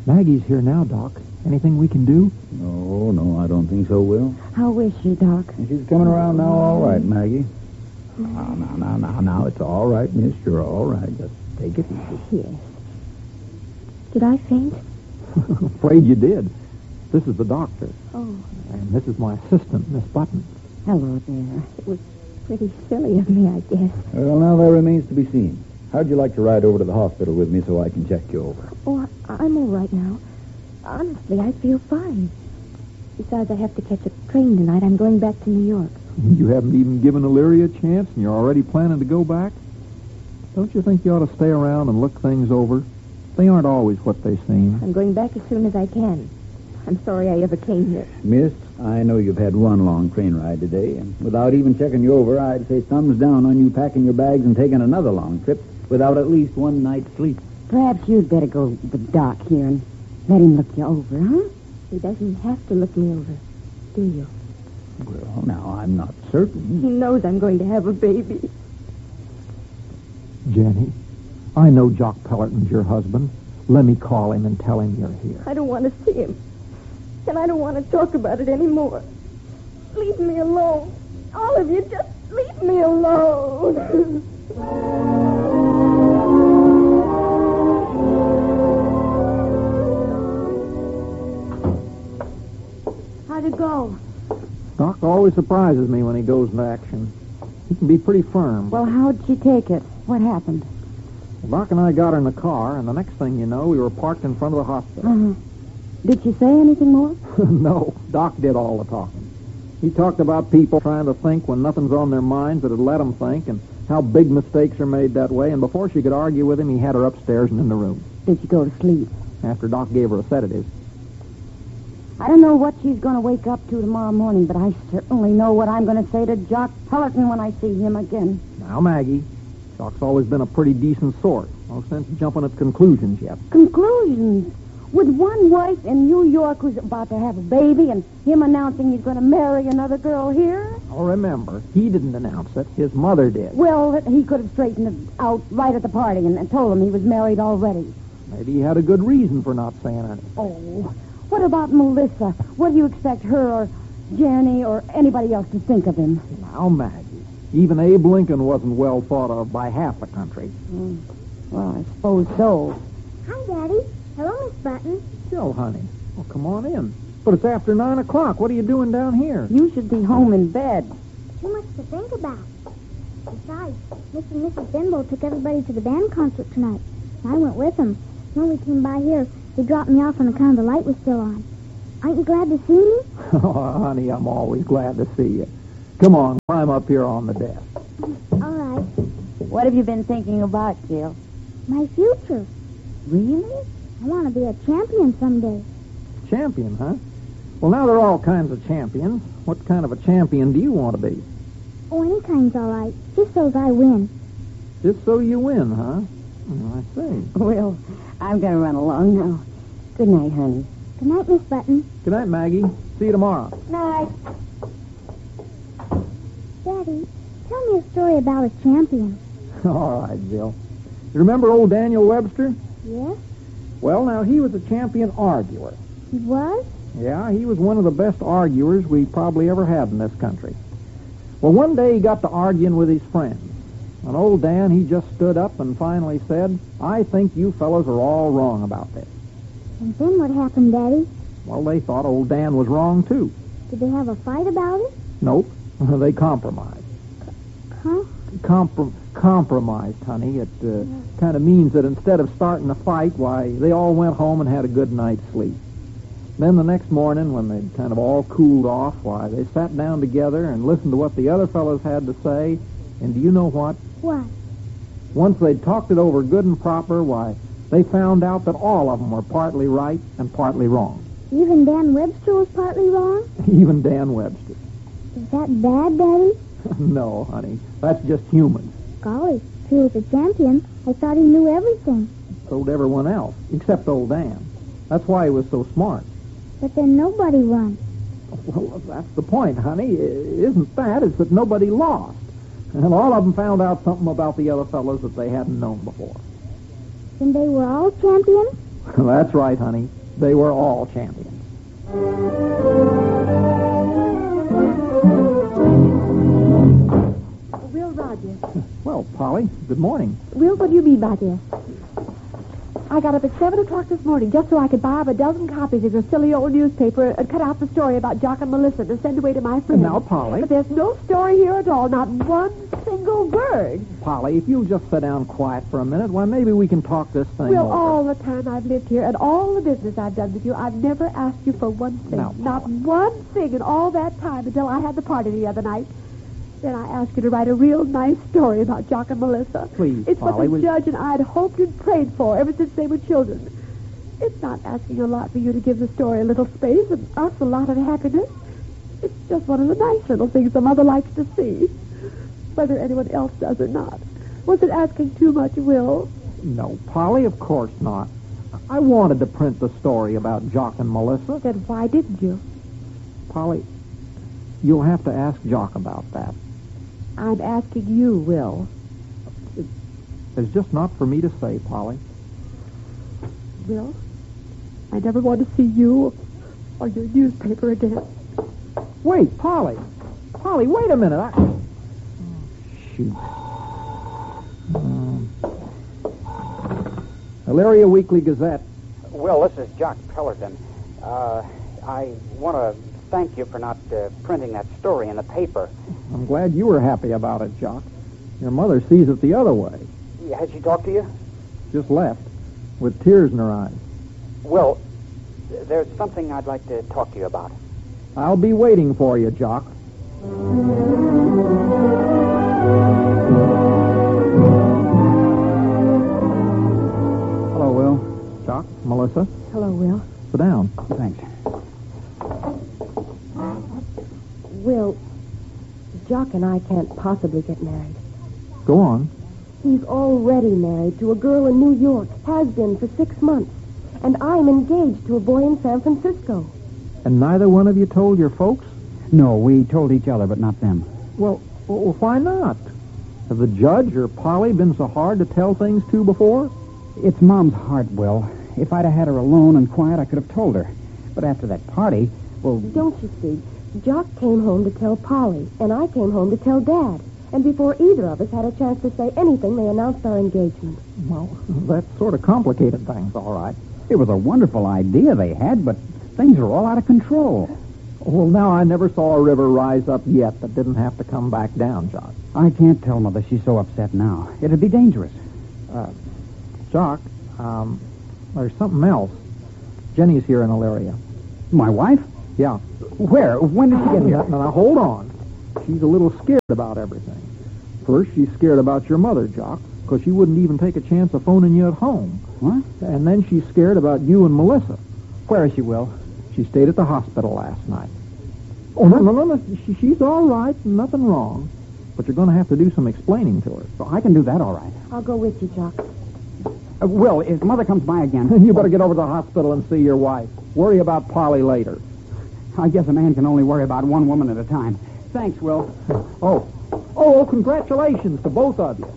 Maggie's here now, Doc. Anything we can do? No, I don't think so, Will. How is she, Doc? She's coming around now, all right, Maggie. Now, it's all right, miss. You're all right. Just take it easy. Yes. Did I faint? Afraid you did. This is the doctor. Oh. And this is my assistant, Miss Button. Hello there. It was pretty silly of me, I guess. Well, now that remains to be seen. How'd you like to ride over to the hospital with me so I can check you over? Oh, I'm all right now. Honestly, I feel fine. Besides, I have to catch a train tonight. I'm going back to New York. You haven't even given Illyria a chance, and you're already planning to go back? Don't you think you ought to stay around and look things over? They aren't always what they seem. I'm going back as soon as I can. I'm sorry I ever came here. Miss, I know you've had one long train ride today, and without even checking you over, I'd say thumbs down on you packing your bags and taking another long trip without at least one night's sleep. Perhaps you'd better go with Doc here and let him look you over, huh? He doesn't have to look me over, do you? Well, now, I'm not certain. He knows I'm going to have a baby. Jenny, I know Jock Pellerton's your husband. Let me call him and tell him you're here. I don't want to see him. And I don't want to talk about it anymore. Leave me alone. All of you, just leave me alone. How'd it go? Doc always surprises me when he goes into action. He can be pretty firm. Well, how'd she take it? What happened? Doc and I got her in the car, and the next thing you know, we were parked in front of the hospital. Uh-huh. Did she say anything more? No, Doc did all the talking. He talked about people trying to think when nothing's on their minds that'd let them think, and how big mistakes are made that way, and before she could argue with him, he had her upstairs and in the room. Did she go to sleep? After Doc gave her a sedative. I don't know what she's going to wake up to tomorrow morning, but I certainly know what I'm going to say to Jock Pellerton when I see him again. Now, Maggie, Jock's always been a pretty decent sort. No sense jumping at conclusions yet. Conclusions? With one wife in New York who's about to have a baby and him announcing he's going to marry another girl here? Oh, remember, he didn't announce it. His mother did. Well, he could have straightened it out right at the party and told him he was married already. Maybe he had a good reason for not saying anything. Oh, what about Melissa? What do you expect her or Jenny or anybody else to think of him? Now, Maggie, even Abe Lincoln wasn't well thought of by half the country. Well, I suppose so. Hi, Daddy. Hello, Miss Button. Still, honey. Well, come on in. But it's after 9 o'clock. What are you doing down here? You should be home in bed. Too much to think about. Besides, Mr. and Mrs. Benbow took everybody to the band concert tonight. I went with them. When we came by here, they dropped me off on account the light was still on. Aren't you glad to see me? Oh, honey, I'm always glad to see you. Come on, climb up here on the desk. All right. What have you been thinking about, Jill? My future. Really? I want to be a champion someday. Champion, huh? Well, now there are all kinds of champions. What kind of a champion do you want to be? Oh, any kind's all right. Just so's I win. Just so you win, huh? I see. Well, I'm going to run along now. Good night, honey. Good night, Miss Button. Good night, Maggie. See you tomorrow. Night. Daddy, tell me a story about a champion. All right, Jill. You remember old Daniel Webster? Yes? Well, now, he was a champion arguer. He was? Yeah, he was one of the best arguers we probably ever had in this country. Well, one day he got to arguing with his friends. And old Dan, he just stood up and finally said, I think you fellows are all wrong about this. And then what happened, Daddy? Well, they thought old Dan was wrong, too. Did they have a fight about it? Nope. They compromised. Huh? Compromised, honey. It kind of means that instead of starting a fight, why, they all went home and had a good night's sleep. Then the next morning, when they'd kind of all cooled off, why, they sat down together and listened to what the other fellows had to say. And do you know what? What? Once they'd talked it over good and proper, why, they found out that all of them were partly right and partly wrong. Even Dan Webster was partly wrong? Even Dan Webster. Is that bad, Daddy? No, honey. That's just human. Golly, if he was a champion, I thought he knew everything. So did everyone else, except old Dan. That's why he was so smart. But then nobody won. Well, that's the point, honey. Isn't that? It's that nobody lost. And all of them found out something about the other fellows that they hadn't known before. Then they were all champions? That's right, honey. They were all champions. Will Rogers. Well, Polly, good morning. Will, what do you mean by this? I got up at 7 o'clock this morning just so I could buy up a dozen copies of your silly old newspaper and cut out the story about Jock and Melissa to send away to my friends. Now, Polly. But there's no story here at all, not one single word. Polly, if you'll just sit down quiet for a minute, why, maybe we can talk this thing Will, over. all the time I've lived here and all the business I've done with you, I've never asked you for one thing. Now, not one thing in all that time until I had the party the other night. Then I asked you to write a real nice story about Jock and Melissa. Please, it's Polly, what the judge and I had hoped and prayed for ever since they were children. It's not asking a lot for you to give the story a little space and us a lot of happiness. It's just one of the nice little things a mother likes to see, whether anyone else does or not. Was it asking too much, Will? No, Polly, of course not. I wanted to print the story about Jock and Melissa. Then why didn't you? Polly, you'll have to ask Jock about that. I'm asking you, Will. It's just not for me to say, Polly. Will, I never want to see you or your newspaper again. Wait, Polly. Polly, wait a minute. Shoot. Elyria Weekly Gazette. Will, this is Jock Pellerton. I want to thank you for not printing that story in the paper. I'm glad you were happy about it, Jock. Your mother sees it the other way. Has she talked to you? Just left, with tears in her eyes. Will, there's something I'd like to talk to you about. I'll be waiting for you, Jock. Hello, Will. Jock, Melissa, Hello, Will. sit down. Thanks. Will, Jock and I can't possibly get married. Go on. He's already married to a girl in New York, has been for 6 months. And I'm engaged to a boy in San Francisco. And neither one of you told your folks? No, we told each other, but not them. Well, why not? Have the judge or Polly been so hard to tell things to before? It's Mom's heart, Will. If I'd have had her alone and quiet, I could have told her. But after that party, well... Don't you see? Jock came home to tell Polly, and I came home to tell Dad. And before either of us had a chance to say anything, they announced our engagement. Well, that sort of complicated things, all right. It was a wonderful idea they had, but things are all out of control. Well, now I never saw a river rise up yet that didn't have to come back down, Jock. I can't tell Mother she's so upset now. It'd be dangerous. Jock, there's something else. Jenny's here in Elyria. My wife? Yeah. Where? When did she get here? Now, hold on. She's a little scared about everything. First, she's scared about your mother, Jock, because she wouldn't even take a chance of phoning you at home. What? And then she's scared about you and Melissa. Where is she, Will? She stayed at the hospital last night. Oh, no. She's all right. Nothing wrong. But you're going to have to do some explaining to her. So I can do that all right. I'll go with you, Jock. Will, if Mother comes by again... You better get over to the hospital and see your wife. Worry about Polly later. I guess a man can only worry about one woman at a time. Thanks, Will. Oh, congratulations to both of you.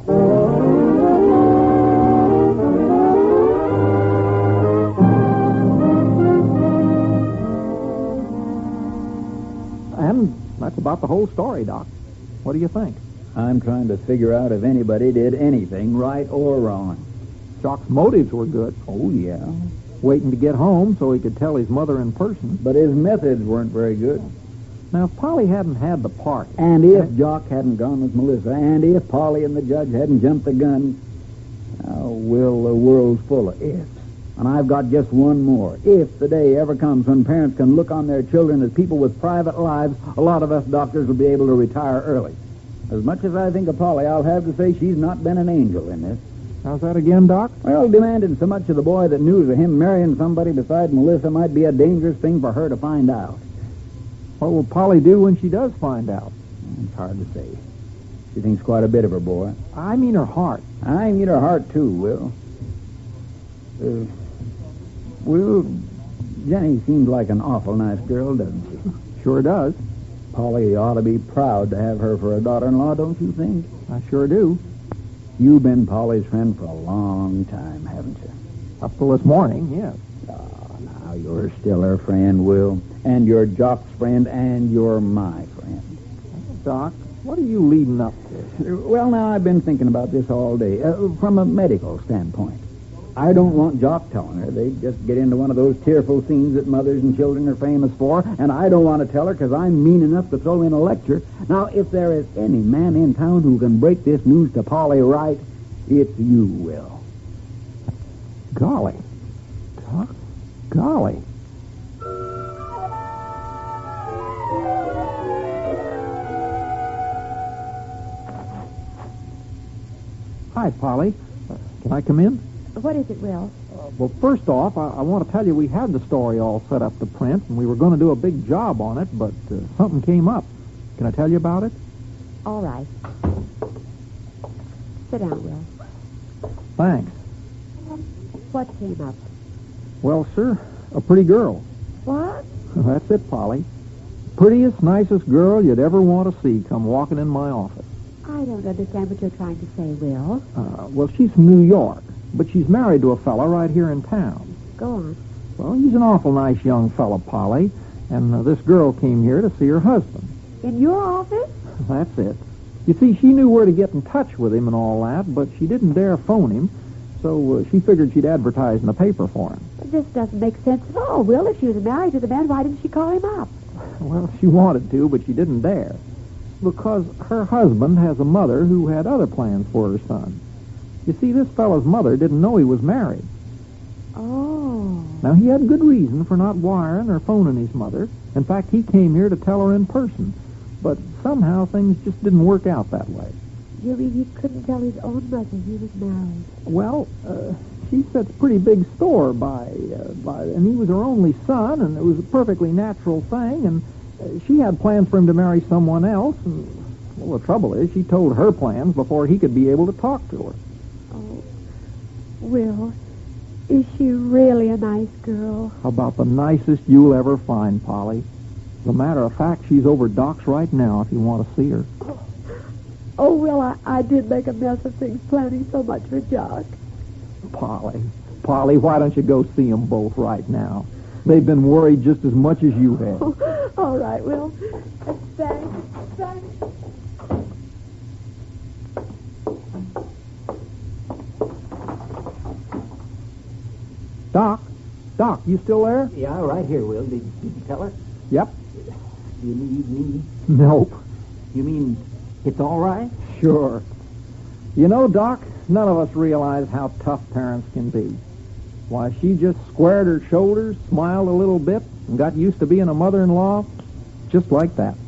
And that's about the whole story, Doc. What do you think? I'm trying to figure out if anybody did anything right or wrong. Jock's motives were good. Oh, yeah. Waiting to get home so he could tell his mother in person. But his methods weren't very good. Now, if Polly hadn't had the party... And if Jock hadn't gone with Melissa, and if Polly and the judge hadn't jumped the gun... Oh, Will, the world's full of ifs. And I've got just one more. If the day ever comes when parents can look on their children as people with private lives, a lot of us doctors will be able to retire early. As much as I think of Polly, I'll have to say she's not been an angel in this. How's that again, Doc? Well, demanding so much of the boy that news of him marrying somebody besides Melissa might be a dangerous thing for her to find out. What will Polly do when she does find out? It's hard to say. She thinks quite a bit of her boy. I mean her heart. I mean her heart, too, Will. Will, Jenny seems like an awful nice girl, doesn't she? Sure does. Polly ought to be proud to have her for a daughter-in-law, don't you think? I sure do. You've been Polly's friend for a long time, haven't you? Up till this morning, yes. Oh, now you're still her friend, Will. And you're Jock's friend, and you're my friend. Doc, what are you leading up to? Well, now, I've been thinking about this all day, from a medical standpoint. I don't want Jock telling her. They just get into one of those tearful scenes that mothers and children are famous for, and I don't want to tell her because I'm mean enough to throw in a lecture. Now, if there is any man in town who can break this news to Polly right, it's you, Will. Golly. Doc, golly. Hi, Polly. Can I come in? What is it, Will? Well, first off, I want to tell you we had the story all set up to print, and we were going to do a big job on it, but something came up. Can I tell you about it? All right. Sit down, Will. Thanks. What came up? Well, sir, a pretty girl. What? That's it, Polly. Prettiest, nicest girl you'd ever want to see come walking in my office. I don't understand what you're trying to say, Will. Well, she's from New York, but she's married to a fella right here in town. Go on. Well, he's an awful nice young fella, Polly, and this girl came here to see her husband. In your office? That's it. You see, she knew where to get in touch with him and all that, but she didn't dare phone him, so she figured she'd advertise in the paper for him. This doesn't make sense at all, Will. If she was married to the man, why didn't she call him up? Well, she wanted to, but she didn't dare. Because her husband has a mother who had other plans for her son. You see, this fellow's mother didn't know he was married. Oh. Now, he had good reason for not wiring or phoning his mother. In fact, he came here to tell her in person. But somehow things just didn't work out that way. You mean he couldn't tell his own mother he was married? Well, she sets pretty big store and he was her only son, and it was a perfectly natural thing, and she had plans for him to marry someone else, and, well, the trouble is, she told her plans before he could be able to talk to her. Oh, Will, is she really a nice girl? About the nicest you'll ever find, Polly. As a matter of fact, she's over Doc's right now if you want to see her. Oh, Will, I did make a mess of things planning so much for Jock. Polly, why don't you go see them both right now? They've been worried just as much as you have. Oh, all right, Will. Thanks. Doc, you still there? Yeah, right here, Will. Did you tell her? Yep. You need me? Nope. You mean it's all right? Sure. You know, Doc, none of us realize how tough parents can be. Why, she just squared her shoulders, smiled a little bit, and got used to being a mother-in-law just like that.